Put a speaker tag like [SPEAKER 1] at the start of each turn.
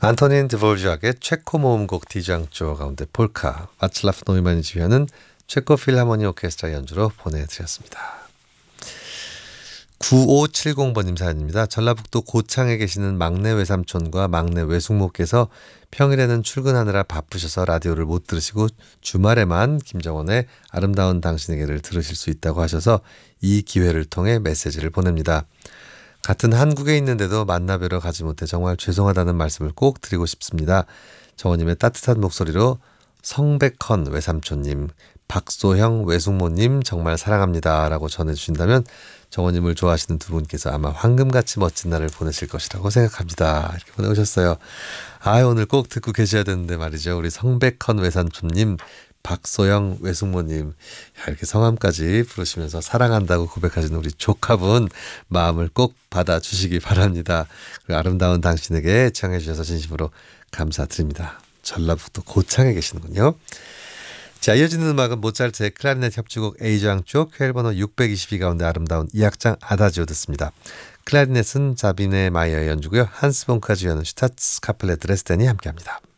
[SPEAKER 1] 안토닌 드보르자크의 체코 모음곡 D장조 가운데 폴카, 바츠라프 노이만이 지휘하는 체코 필하모니 오케스트라 연주로 보내드렸습니다. 9570번님 사연입니다. 전라북도 고창에 계시는 막내 외삼촌과 막내 외숙모께서 평일에는 출근하느라 바쁘셔서 라디오를 못 들으시고 주말에만 김정원의 아름다운 당신에게를 들으실 수 있다고 하셔서 이 기회를 통해 메시지를 보냅니다. 같은 한국에 있는데도 만나뵈러 가지 못해 정말 죄송하다는 말씀을 꼭 드리고 싶습니다. 정원님의 따뜻한 목소리로 성백헌 외삼촌님, 박소형 외숙모님 정말 사랑합니다 라고 전해주신다면 정원님을 좋아하시는 두 분께서 아마 황금같이 멋진 날을 보내실 것이라고 생각합니다. 이렇게 보내오셨어요. 오늘 꼭 듣고 계셔야 되는데 말이죠. 우리 성백헌 외삼촌님, 박소영 외숙모님, 이렇게 성함까지 부르시면서 사랑한다고 고백하시는 우리 조카분 마음을 꼭 받아주시기 바랍니다. 그리고 아름다운 당신에게 청해 주셔서 진심으로 감사드립니다. 전라북도 고창에 계시는군요. 자, 이어지는 음악은 모차르트의 클라리넷 협주곡 A장 쪽 쾌일번호 622 가운데 아름다운 2악장 아다지오 듣습니다. 클라리넷은 자비네 마이어 연주고요. 한스 본카 지휘하는 슈타츠 카펠레 드레스덴이 함께합니다.